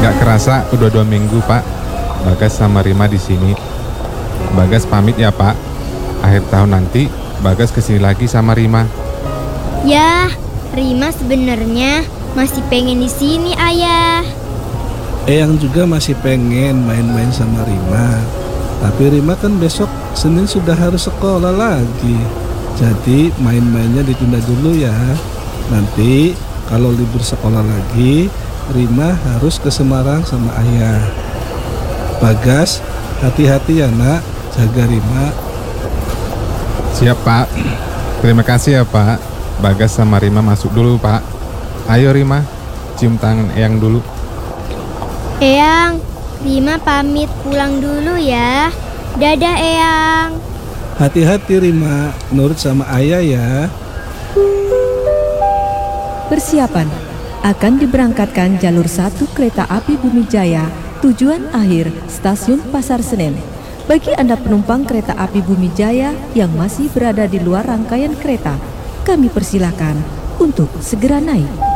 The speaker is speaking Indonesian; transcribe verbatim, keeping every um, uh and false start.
Gak kerasa udah dua minggu Pak, Bagas sama Rima di sini. Bagas pamit ya Pak. Akhir tahun nanti Bagas kesini lagi sama Rima. Ya, Rima sebenarnya masih pengen di sini ayah. Eyang juga masih pengen main-main sama Rima. Tapi Rima kan besok Senin sudah harus sekolah lagi. Jadi main-mainnya ditunda dulu ya. Nanti kalau libur sekolah lagi, Rima harus ke Semarang sama ayah. Bagas, hati-hati ya nak, jaga Rima. Siap Pak. Terima kasih ya Pak. Bagas sama Rima masuk dulu Pak. Ayo Rima, cium tangan Eyang dulu. Eyang, Rima pamit pulang dulu ya. Dadah Eyang. Hati-hati Rima, nurut sama ayah ya. Persiapan akan diberangkatkan jalur satu kereta api Bumi Jaya, tujuan akhir stasiun Pasar Senen. Bagi Anda penumpang kereta api Bumi Jaya yang masih berada di luar rangkaian kereta, kami persilakan untuk segera naik.